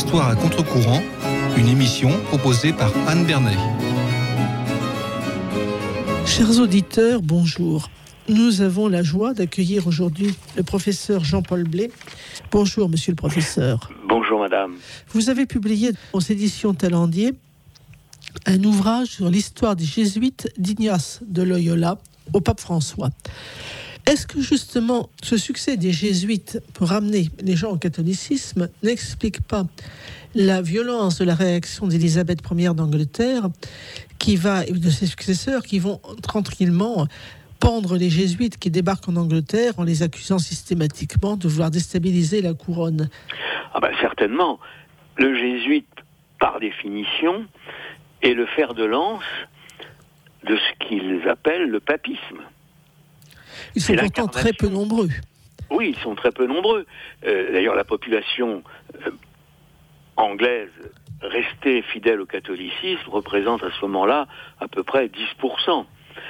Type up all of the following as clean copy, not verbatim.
Histoire à contre-courant, une émission proposée par Anne Bernet. Chers auditeurs, bonjour. Nous avons la joie d'accueillir aujourd'hui le professeur Jean-Paul Blé. Bonjour, monsieur le professeur. Bonjour, madame. Vous avez publié aux éditions Talendier un ouvrage sur l'histoire des jésuites d'Ignace de Loyola au pape François. Est-ce que justement ce succès des jésuites pour ramener les gens au catholicisme n'explique pas la violence de la réaction d'Élisabeth Ier d'Angleterre et de ses successeurs qui vont tranquillement pendre les jésuites qui débarquent en Angleterre en les accusant systématiquement de vouloir déstabiliser la couronne? Certainement. Le jésuite, par définition, est le fer de lance de ce qu'ils appellent le papisme. Ils sont pourtant très peu nombreux. Oui, ils sont très peu nombreux. D'ailleurs, la population anglaise restée fidèle au catholicisme représente à ce moment-là à peu près 10%.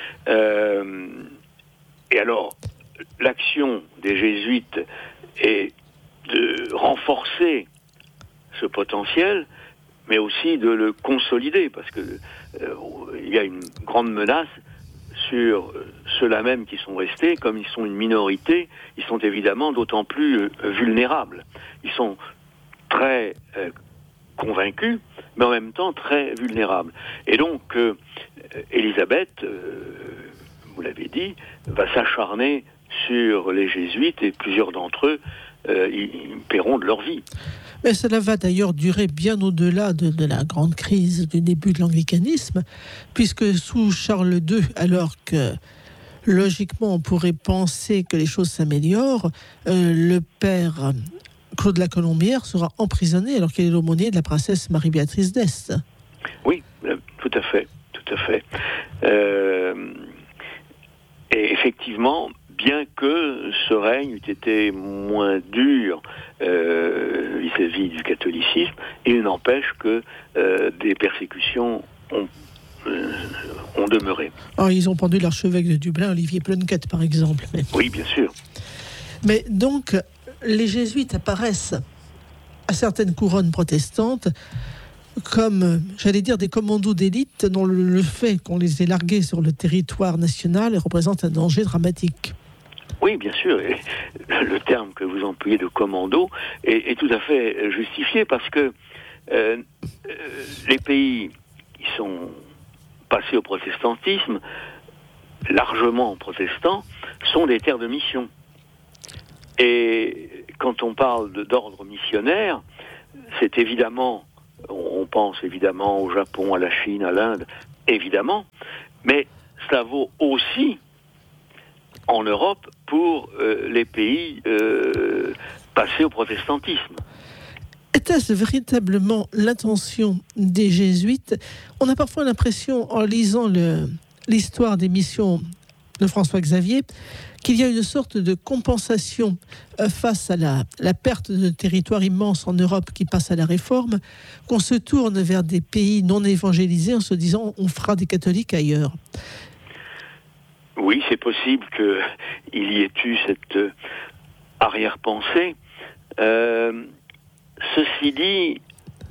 Et alors, l'action des jésuites est de renforcer ce potentiel, mais aussi de le consolider, parce que il y a une grande menace sur ceux-là même qui sont restés. Comme ils sont une minorité, ils sont évidemment d'autant plus vulnérables. Ils sont très convaincus, mais en même temps très vulnérables. Et donc, Élisabeth, vous l'avez dit, va s'acharner sur les jésuites, et plusieurs d'entre eux ils paieront de leur vie. Mais cela va d'ailleurs durer bien au-delà de la grande crise du début de l'anglicanisme, puisque sous Charles II, alors que logiquement on pourrait penser que les choses s'améliorent, le père Claude la Colombière sera emprisonné alors qu'il est l'aumônier de la princesse Marie-Béatrice d'Este. Oui, tout à fait. Et effectivement, bien que ce règne eût été moins dur vis-à-vis du catholicisme, il n'empêche que des persécutions ont demeuré. Alors, ils ont pendu l'archevêque de Dublin, Olivier Plunkett, par exemple. Oui, bien sûr. Mais donc, les jésuites apparaissent à certaines couronnes protestantes comme, j'allais dire, des commandos d'élite dont le fait qu'on les ait largués sur le territoire national représente un danger dramatique. Oui, bien sûr. Et le terme que vous employez de commando est tout à fait justifié, parce que les pays qui sont passés au protestantisme, largement protestants, sont des terres de mission. Et quand on parle d'ordre missionnaire, c'est évidemment, on pense évidemment au Japon, à la Chine, à l'Inde, évidemment, mais ça vaut aussi en Europe pour les pays passés au protestantisme. Était-ce véritablement l'intention des jésuites? On a parfois l'impression, en lisant l'histoire des missions de François Xavier, qu'il y a une sorte de compensation face à la perte de territoire immense en Europe qui passe à la réforme, qu'on se tourne vers des pays non évangélisés en se disant on fera des catholiques ailleurs. Oui, c'est possible qu'il y ait eu cette arrière-pensée. Ceci dit,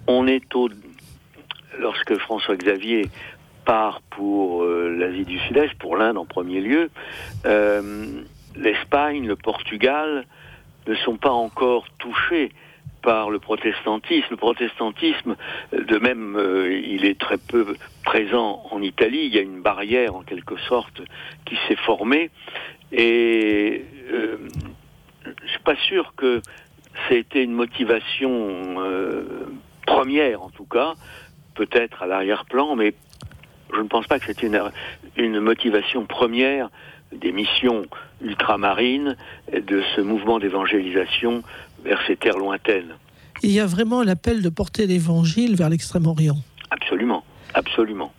lorsque François Xavier part pour l'Asie du Sud-Est, pour l'Inde en premier lieu, l'Espagne, le Portugal ne sont pas encore touchés par le protestantisme. Le protestantisme, de même, il est très peu présent en Italie. Il y a une barrière, en quelque sorte, qui s'est formée. Et je suis pas sûr que c'était une motivation première, en tout cas, peut-être à l'arrière-plan, mais je ne pense pas que c'était une motivation première des missions ultramarines, de ce mouvement d'évangélisation vers ces terres lointaines. Il y a vraiment l'appel de porter l'évangile vers l'Extrême-Orient. Absolument, absolument.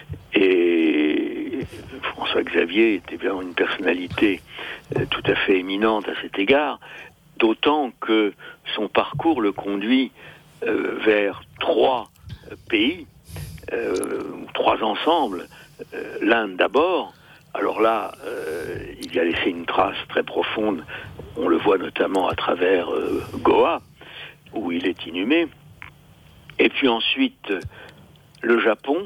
Et François Xavier était vraiment une personnalité tout à fait éminente à cet égard, d'autant que son parcours le conduit vers 3 pays, 3 ensembles. L'Inde d'abord. Alors là, il a laissé une trace très profonde. On le voit notamment à travers Goa, où il est inhumé. Et puis ensuite, le Japon,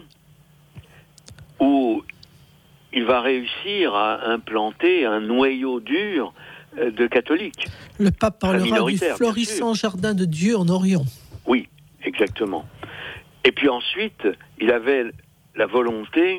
où il va réussir à implanter un noyau dur de catholiques. Le pape parlera du florissant jardin de Dieu en Orient. Oui, exactement. Et puis ensuite, il avait la volonté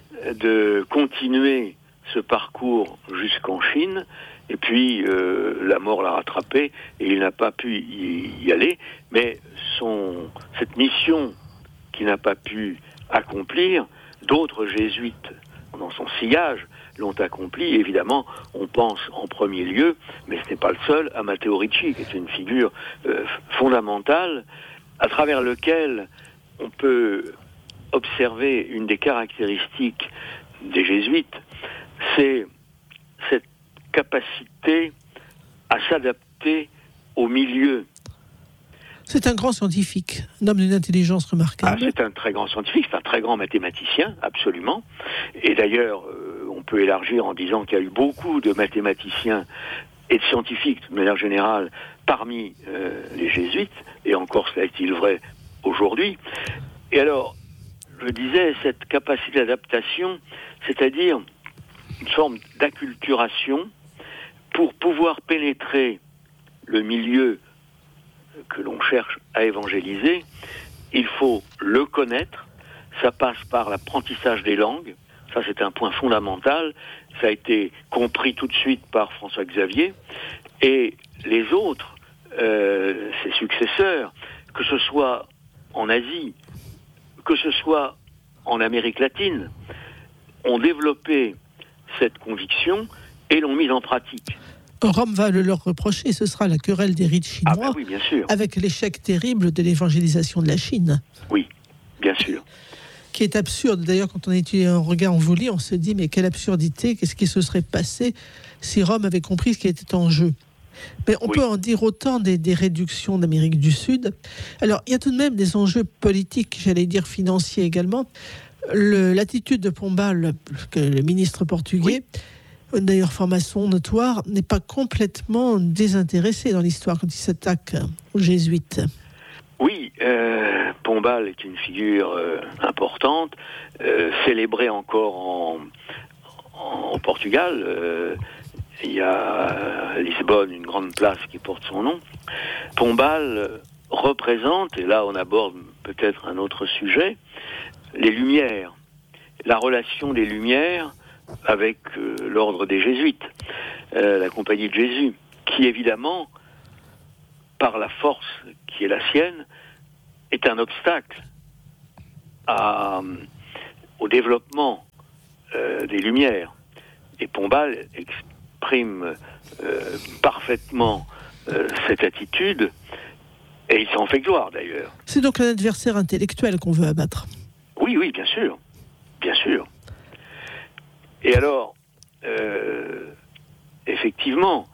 de continuer ce parcours jusqu'en Chine, et puis la mort l'a rattrapé, et il n'a pas pu y aller, mais cette mission qu'il n'a pas pu accomplir, d'autres jésuites, dans son sillage, l'ont accompli. Évidemment, on pense en premier lieu, mais ce n'est pas le seul, à Matteo Ricci, qui est une figure fondamentale, à travers lequel on peut observer une des caractéristiques des jésuites, c'est cette capacité à s'adapter au milieu. C'est un grand scientifique, un homme d'une intelligence remarquable. C'est un très grand scientifique, c'est un très grand mathématicien, absolument. Et d'ailleurs, on peut élargir en disant qu'il y a eu beaucoup de mathématiciens et de scientifiques, de manière générale, parmi les jésuites, et encore cela est-il vrai aujourd'hui. Et alors, je disais, cette capacité d'adaptation, c'est-à-dire une forme d'acculturation pour pouvoir pénétrer le milieu que l'on cherche à évangéliser, il faut le connaître. Ça passe par l'apprentissage des langues. Ça, c'est un point fondamental. Ça a été compris tout de suite par François Xavier. Et les autres, ses successeurs, que ce soit en Asie, que ce soit en Amérique latine, ont développé cette conviction et l'ont mise en pratique. Rome va le leur reprocher, ce sera la querelle des rites chinois, oui, bien sûr. Avec l'échec terrible de l'évangélisation de la Chine. Oui, bien sûr. Qui est absurde. D'ailleurs, quand on étudie un regard, on vous lit, on se dit, mais quelle absurdité, qu'est-ce qui se serait passé si Rome avait compris ce qui était en jeu. Mais on peut en dire autant des réductions d'Amérique du Sud. Alors, il y a tout de même des enjeux politiques, j'allais dire financiers également. L'attitude de Pombal, le ministre portugais, d'ailleurs franc-maçon notoire, n'est pas complètement désintéressé dans l'histoire quand il s'attaque aux jésuites. Oui, Pombal est une figure importante, célébrée encore au Portugal. Il y a à Lisbonne une grande place qui porte son nom. Pombal représente, et là on aborde peut-être un autre sujet, les Lumières, la relation des Lumières avec l'ordre des Jésuites, la Compagnie de Jésus, qui évidemment, par la force qui est la sienne, est un obstacle au développement des Lumières. Et Pombal exprime parfaitement cette attitude, et il s'en fait gloire d'ailleurs. C'est donc un adversaire intellectuel qu'on veut abattre. Oui, bien sûr. Bien sûr. Et alors, effectivement,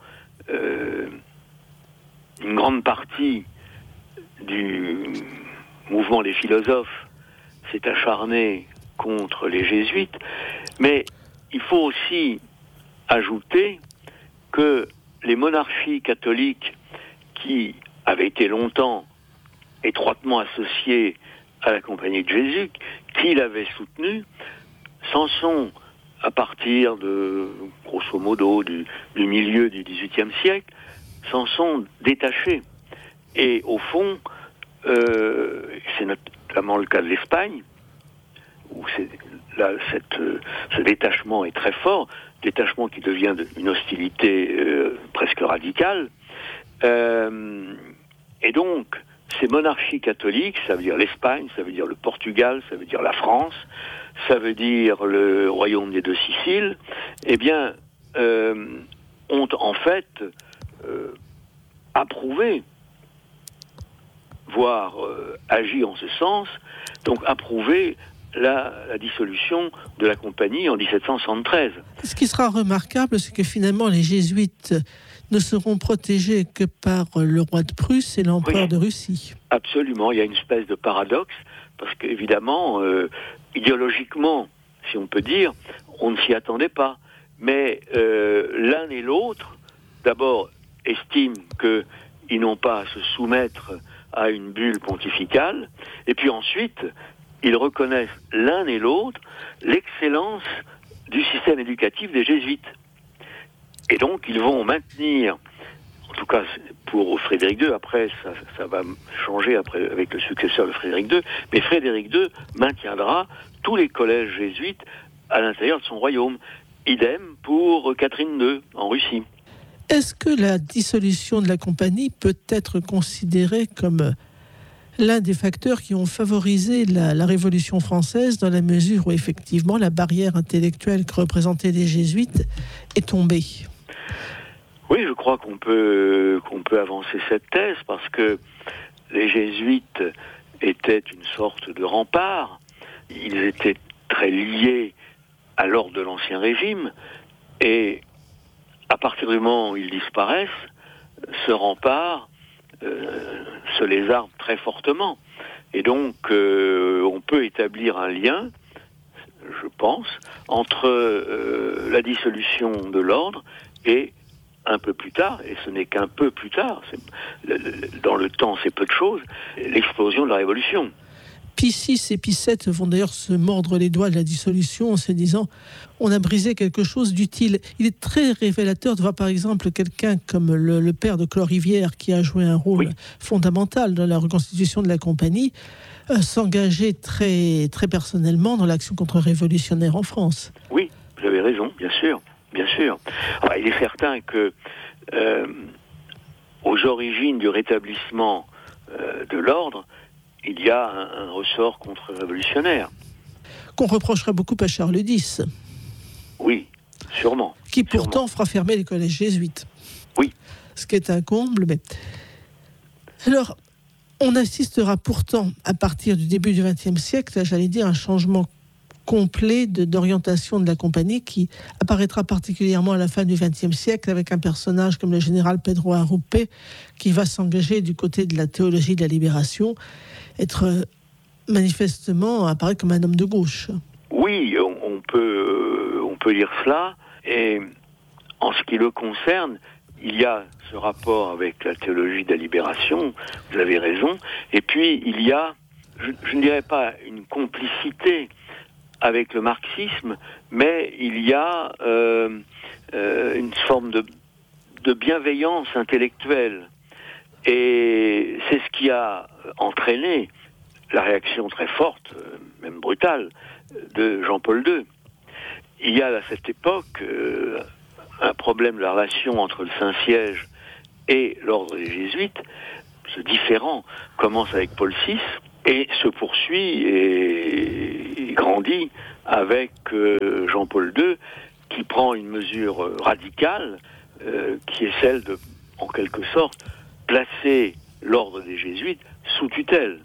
une grande partie du mouvement des philosophes s'est acharnée contre les jésuites, mais il faut aussi ajouter que les monarchies catholiques qui avaient été longtemps étroitement associées à la Compagnie de Jésus, qui l'avaient soutenue, s'en sont, à partir de, grosso modo, du milieu du XVIIIe siècle, s'en sont détachés. Et au fond, c'est notamment le cas de l'Espagne, où ce détachement est très fort, détachement qui devient une hostilité presque radicale. Et donc, ces monarchies catholiques, ça veut dire l'Espagne, ça veut dire le Portugal, ça veut dire la France, ça veut dire le royaume des deux Siciles, eh bien, ont en fait approuvé, voire agi en ce sens, donc approuvé la dissolution de la compagnie en 1773. Ce qui sera remarquable, c'est que finalement les jésuites ne seront protégés que par le roi de Prusse et l'empereur de Russie. Absolument, il y a une espèce de paradoxe, parce qu'évidemment, idéologiquement, si on peut dire, on ne s'y attendait pas. Mais l'un et l'autre, d'abord, estiment qu'il ils n'ont pas à se soumettre à une bulle pontificale. Et puis ensuite, ils reconnaissent l'un et l'autre l'excellence du système éducatif des jésuites. Et donc, ils vont maintenir, en tout cas pour Frédéric II, après ça va changer après, avec le successeur de Frédéric II, mais Frédéric II maintiendra tous les collèges jésuites à l'intérieur de son royaume. Idem pour Catherine II en Russie. Est-ce que la dissolution de la compagnie peut être considérée comme l'un des facteurs qui ont favorisé la Révolution française, dans la mesure où effectivement la barrière intellectuelle que représentaient les jésuites est tombée? Oui, je crois qu'on peut avancer cette thèse, parce que les jésuites étaient une sorte de rempart. Ils étaient très liés à l'ordre de l'Ancien Régime, et à partir du moment où ils disparaissent, ce rempart se lézarde très fortement. Et donc, on peut établir un lien, je pense, entre la dissolution de l'ordre et un peu plus tard, et ce n'est qu'un peu plus tard, dans le temps c'est peu de choses, l'explosion de la Révolution. Pie VI et Pie VII vont d'ailleurs se mordre les doigts de la dissolution en se disant on a brisé quelque chose d'utile. Il est très révélateur de voir par exemple quelqu'un comme le père de Clorivière, qui a joué un rôle fondamental dans la reconstitution de la compagnie, s'engager très, très personnellement dans l'action contre-révolutionnaire en France. Oui, vous avez raison, bien sûr. Bien sûr. Alors, il est certain que aux origines du rétablissement de l'ordre, il y a un ressort contre-révolutionnaire. Qu'on reprochera beaucoup à Charles X. Oui, sûrement. Qui pourtant fera fermer les collèges jésuites. Oui. Ce qui est un comble. Mais... Alors, on assistera pourtant, à partir du début du XXe siècle, j'allais dire, un changement complet d'orientation de la compagnie qui apparaîtra particulièrement à la fin du XXe siècle avec un personnage comme le général Pedro Arrupe qui va s'engager du côté de la théologie de la libération, être manifestement apparaître comme un homme de gauche. Oui, on peut dire cela, et en ce qui le concerne, il y a ce rapport avec la théologie de la libération, vous avez raison, et puis il y a, je ne dirais pas une complicité avec le marxisme, mais il y a une forme de bienveillance intellectuelle. Et c'est ce qui a entraîné la réaction très forte, même brutale, de Jean-Paul II. Il y a à cette époque un problème de la relation entre le Saint-Siège et l'ordre des Jésuites. Ce différend commence avec Paul VI, et se poursuit et grandit avec Jean-Paul II, qui prend une mesure radicale, qui est celle de, en quelque sorte, placer l'ordre des Jésuites sous tutelle,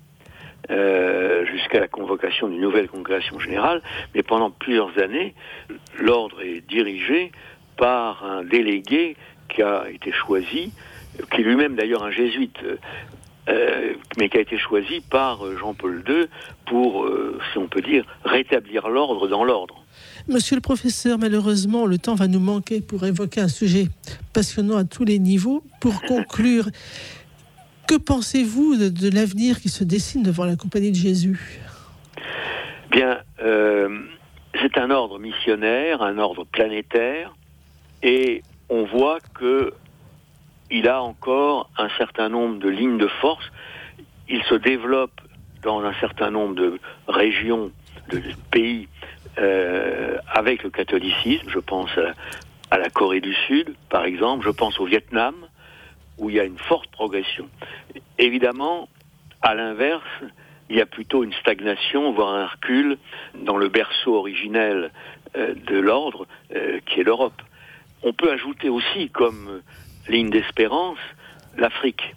jusqu'à la convocation d'une nouvelle congrégation générale. Mais pendant plusieurs années, l'ordre est dirigé par un délégué qui a été choisi, qui est lui-même d'ailleurs un jésuite, mais qui a été choisi par Jean-Paul II pour, si on peut dire, rétablir l'ordre dans l'ordre. Monsieur le professeur, malheureusement, le temps va nous manquer pour évoquer un sujet passionnant à tous les niveaux. Pour conclure, que pensez-vous de l'avenir qui se dessine devant la Compagnie de Jésus ? Bien, c'est un ordre missionnaire, un ordre planétaire, et on voit que il a encore un certain nombre de lignes de force. Il se développe dans un certain nombre de régions, de pays, avec le catholicisme. Je pense à la Corée du Sud, par exemple. Je pense au Vietnam, où il y a une forte progression. Évidemment, à l'inverse, il y a plutôt une stagnation, voire un recul, dans le berceau originel de l'ordre, qui est l'Europe. On peut ajouter aussi, comme ligne d'espérance, l'Afrique.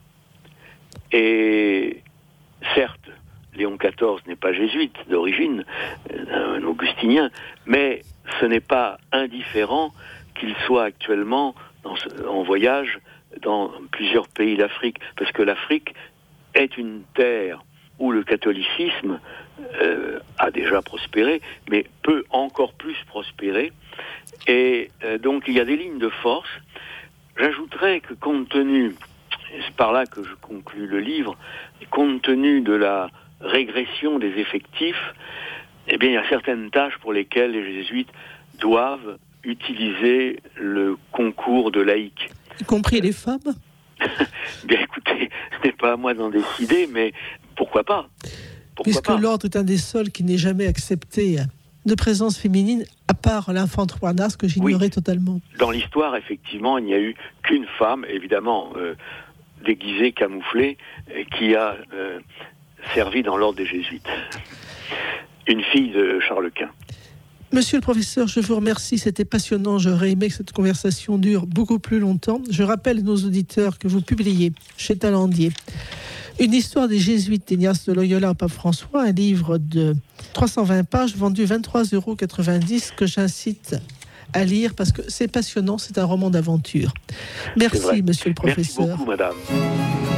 Et certes, Léon XIV n'est pas jésuite d'origine, un augustinien, mais ce n'est pas indifférent qu'il soit actuellement en voyage dans plusieurs pays d'Afrique, parce que l'Afrique est une terre où le catholicisme a déjà prospéré, mais peut encore plus prospérer. Et donc il y a des lignes de force. J'ajouterais que compte tenu c'est par là que je conclus le livre, compte tenu de la régression des effectifs, eh bien, il y a certaines tâches pour lesquelles les jésuites doivent utiliser le concours de laïcs. Y compris les femmes ? Bien écoutez, ce n'est pas à moi d'en décider, mais pourquoi pas ? Puisque l'ordre est un des seuls qui n'ait jamais accepté de présence féminine, à part l'infant Juana, que j'ignorais totalement. Dans l'histoire, effectivement, il n'y a eu qu'une femme, évidemment déguisée, camouflée, qui a servi dans l'ordre des jésuites. Une fille de Charles Quint. Monsieur le professeur, je vous remercie, c'était passionnant. J'aurais aimé que cette conversation dure beaucoup plus longtemps. Je rappelle à nos auditeurs que vous publiez chez Talandier Une histoire des jésuites d'Ignace de Loyola au Pape François, un livre de 320 pages vendu 23,90 € que j'incite à lire parce que c'est passionnant, c'est un roman d'aventure. Merci, monsieur le professeur. Merci beaucoup, madame.